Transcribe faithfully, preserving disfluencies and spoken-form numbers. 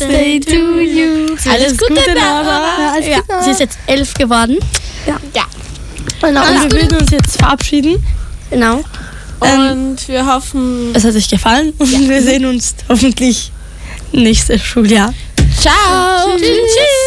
Birthday to you. Alles Gute, Gute Nora. Nora. Alles Ja, Gute, Nora. sie ist jetzt elf geworden. Ja. Ja. Genau. Und wir würden uns jetzt verabschieden. genau. Und wir hoffen... Es hat euch gefallen und wir sehen uns hoffentlich nächstes Schuljahr. Ciao. Tschüss.